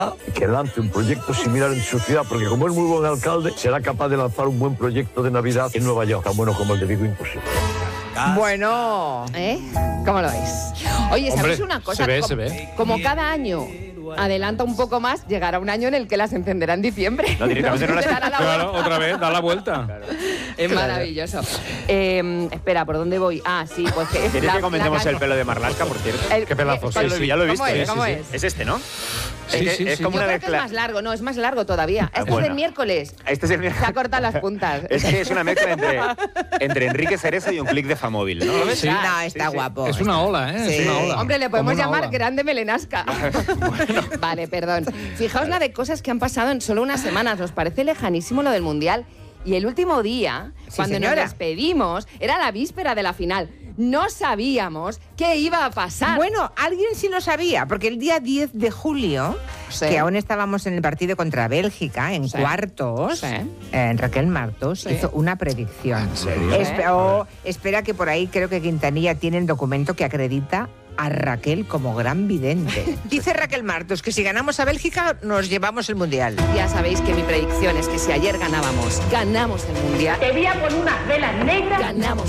que lance un proyecto similar en su ciudad, porque como es muy buen alcalde, será capaz de lanzar un buen proyecto de Navidad en Nueva York, tan bueno como el de Vigo Imposible. Bueno, ¿Cómo lo veis? Oye, ¿sabéis una cosa? Se ve. Como cada año adelanta un poco más, llegará un año en el que las encenderá en diciembre. No, directamente no las dará la Claro, vuelta. otra vez, da la vuelta. Claro. Es maravilloso. Espera, ¿por dónde voy? Ah, sí, pues que es ¿Quieres que comentemos el pelo de Marlaska, por cierto? Qué pedazo, sí. Ya lo he visto. ¿Cómo es? Sí, ¿Cómo sí. es? Es este, ¿no? Sí, es sí, es sí. como Yo una creo que es mezcla. más largo, no, es más largo todavía. Este es bueno. del miércoles. Este es el Se ha cortado las puntas. Es que es una mezcla entre Enrique Cerezo y un clic de Famóvil, ¿no? ¿Lo ves? Sí. no, está guapo. Es una ola, ¿eh? Sí. Es una ola. Hombre, le Como podemos una llamar ola. grande melenasca. Vale, perdón. Fijaos la de cosas que han pasado en solo unas semanas. Nos parece lejanísimo lo del Mundial. Y el último día, Sí, cuando señora. nos despedimos, era la víspera de la final. No sabíamos qué iba a pasar. Bueno, alguien sí lo sabía, porque el día 10 de julio, Sí. que aún estábamos en el partido contra Bélgica, en Sí. cuartos, Sí. Raquel Martos Sí. hizo una predicción. ¿En serio? Espera que por ahí creo que Quintanilla tiene el documento que acredita a Raquel como gran vidente. Dice Raquel Martos que si ganamos a Bélgica nos llevamos el Mundial. Ya sabéis que mi predicción es que si ayer ganamos el Mundial. Te voy a poner unas velas negras. Ganamos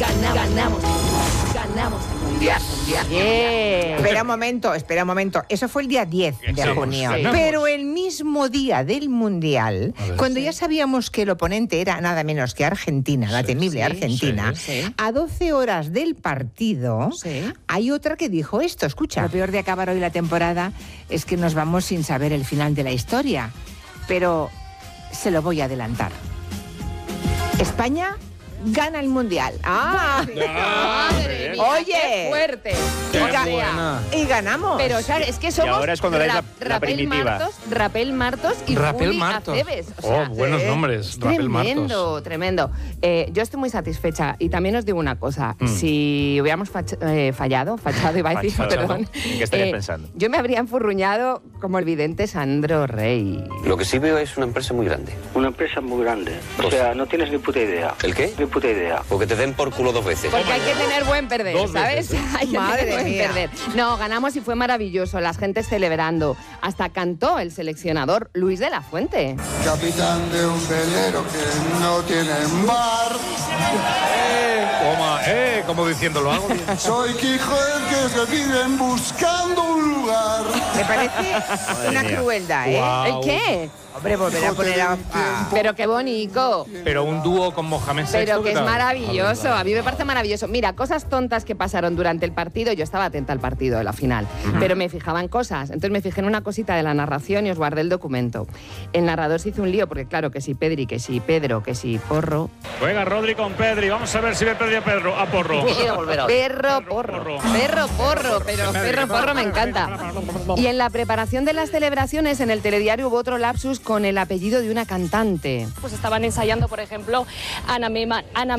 el Mundial. Yeah. Espera un momento. Eso fue el día 10 de Sí, junio. sí. Pero el mismo día del Mundial, A ver. cuando ya sabíamos que el oponente era nada menos que Argentina, la temible sí, Argentina, sí, sí. a 12 horas del partido, Sí. hay otra que dijo esto. Escucha. Lo peor de acabar hoy la temporada es que nos vamos sin saber el final de la historia. Pero se lo voy a adelantar. España gana el Mundial. Madre mía, Oye. qué fuerte. Qué O sea, buena. Y ganamos. Pero o sea, es que somos ahora es cuando dais la primitiva. Rapel Martos y Rapel Juli Martos. Aceves. O sea, Buenos nombres. Rapel Martos. Tremendo. Yo estoy muy satisfecha y también os digo una cosa. Si hubiéramos fachado iba a decir, Fachado. perdón. ¿En qué estarías pensando? Yo me habría enfurruñado como el vidente Sandro Rey. Lo que sí veo es una empresa muy grande. Una empresa muy grande. O sea, no tienes ni puta idea. ¿El qué? Ni puta idea. Porque te den por culo 2 veces. Porque hay que tener buen perder, Dos ¿sabes? veces. Hay que Madre tener buen mía. perder. No, ganamos y fue maravilloso. Las gentes celebrando. Hasta cantó el seleccionador Luis de la Fuente. Capitán de un velero que no tiene mar. Como diciendo, lo hago bien. Soy Quijote que se viven buscando un lugar. Me parece una mía. crueldad, ¿eh? Guau. ¿El qué? Hombre, volver a poner a... Pero qué bonito. Pero un dúo con Mohamed VI. Pero que ¿qué es tal? maravilloso, a mí me parece maravilloso. Mira, cosas tontas que pasaron durante el partido, yo estaba atenta al partido de la final, pero me fijaba en cosas. Entonces me fijé en una cosita de la narración y os guardé el documento. El narrador se hizo un lío, porque claro, que si Pedri, que si Pedro, que si Porro. Juega Rodri con Pedri. Vamos a ver si ve Pedri a Pedro. A Porro. Perro, porro. Perro, porro. Pero perro, porro me encanta. Y en la preparación de las celebraciones, en el telediario hubo otro lapsus con el apellido de una cantante. Pues estaban ensayando, por ejemplo, Ana Mena. Ana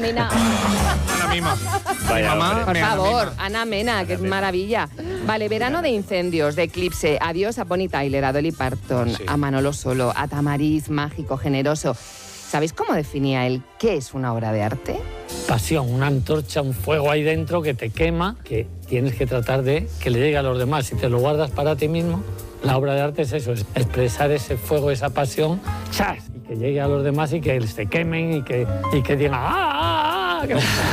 Mima. Vaya, mamá. hombre. Por Ana favor, Mena. Ana Mena, que es maravilla. Vale, verano de incendios, de eclipse. Adiós a Bonnie Tyler, a Dolly Parton, Sí. a Manolo Solo, a Tamariz, mágico, generoso. ¿Sabéis cómo definía él qué es una obra de arte? Pasión, una antorcha, un fuego ahí dentro que te quema, que tienes que tratar de que le llegue a los demás. Si te lo guardas para ti mismo, la obra de arte es eso, es expresar ese fuego, esa pasión, ¡chas! Y que llegue a los demás y que se quemen y que digan ¡ah!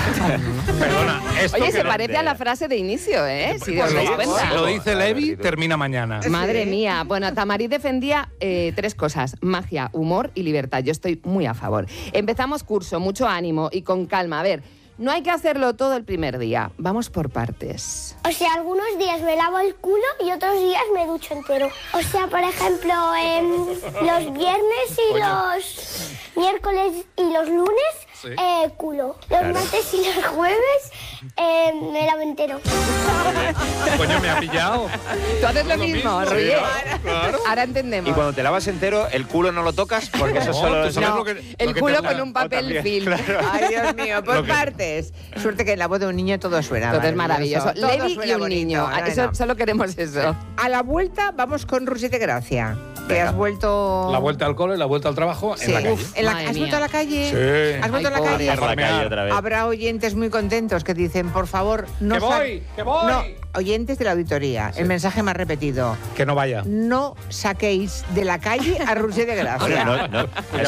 Perdona, esto Oye, que se no- parece a la frase de inicio, ¿eh? Si os Pues dais lo, cuenta. si lo dice Levi, termina mañana. Madre mía. Bueno, Tamariz defendía 3 cosas: magia, humor y libertad. Yo estoy muy a favor. Empezamos curso, mucho ánimo y con calma. A ver, no hay que hacerlo todo el primer día. Vamos por partes. O sea, algunos días me lavo el culo y otros días me ducho entero. O sea, por ejemplo, los viernes y los miércoles y los lunes, culo. Los martes y los jueves me lavo entero. Coño, me ha pillado. Tú haces lo mismo, Sí, Roger. claro. Ahora entendemos. Y cuando te lavas entero, el culo no lo tocas porque eso No, solo tú es... sabes No, lo que el te culo gusta. con un papel también, film. claro. Ay, Dios mío, por Lo que- partes. Suerte que en la voz de un niño todo suena. Todo es maravilloso. Todo Levi y suena un bonito. niño. No, Eso, no. solo queremos eso. A la vuelta vamos con Roger de Gracia. Que Venga. has vuelto... La vuelta al cole, la vuelta al trabajo Sí. en la calle. Uf, Madre ¿has mía. vuelto a la calle? Sí. ¿Has vuelto en la pobre. calle. Por la calle otra vez. Habrá oyentes muy contentos que dicen, por favor, no ¡Que voy! ¡Que voy! No, oyentes de la auditoría, el mensaje más repetido. Que no vaya. No saquéis de la calle a Roger de Gracia. Bueno, no, Cuidado